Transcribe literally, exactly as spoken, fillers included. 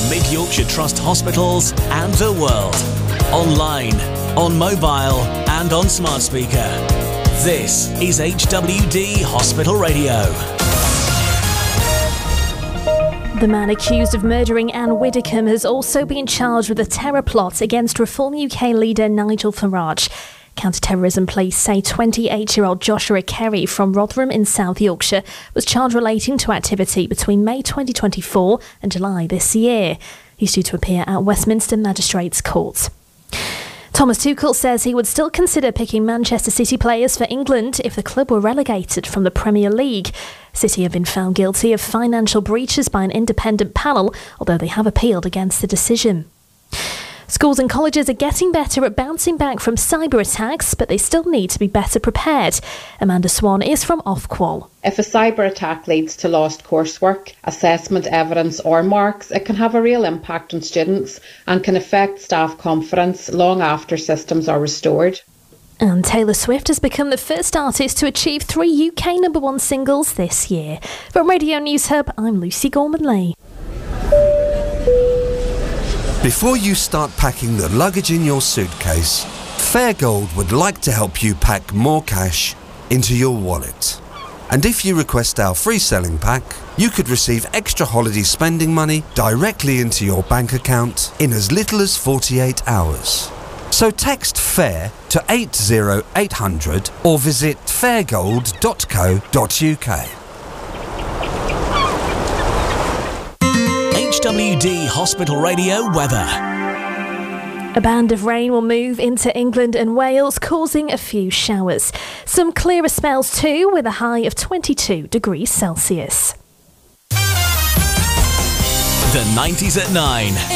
from Mid Yorkshire Trust hospitals and the world. Online, on mobile and on smart speaker. This is H W D Hospital Radio. The man accused of murdering Anne Widdecombe has also been charged with a terror plot against Reform U K leader Nigel Farage. Counter-terrorism police say twenty-eight-year-old Joshua Kerry from Rotherham in South Yorkshire was charged relating to activity between May twenty twenty-four and July this year. He's due to appear at Westminster Magistrates Court. Thomas Tuchel says he would still consider picking Manchester City players for England if the club were relegated from the Premier League. City have been found guilty of financial breaches by an independent panel, although they have appealed against the decision. Schools and colleges are getting better at bouncing back from cyber attacks, but they still need to be better prepared. Amanda Swan is from Ofqual. If a cyber attack leads to lost coursework, assessment evidence or marks, it can have a real impact on students and can affect staff confidence long after systems are restored. And Taylor Swift has become the first artist to achieve three U K number one singles this year. From Radio News Hub, I'm Lucy Gorman-Lee. Before you start packing the luggage in your suitcase, Fairgold would like to help you pack more cash into your wallet. And if you request our free selling pack, you could receive extra holiday spending money directly into your bank account in as little as forty-eight hours. So text FAIR to eight zero eight hundred or visit fairgold dot co dot U K. H W D Hospital Radio weather. A band of rain will move into England and Wales, causing a few showers. Some clearer spells too, with a high of twenty-two degrees Celsius. The nineties at nine.